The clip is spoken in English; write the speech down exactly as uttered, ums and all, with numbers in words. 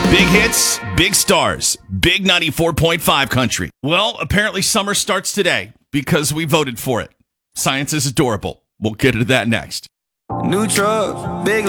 Big hits, big stars, big ninety-four point five country. Well, apparently summer starts today because we voted for it. Science is adorable. We'll get into that next. New truck, big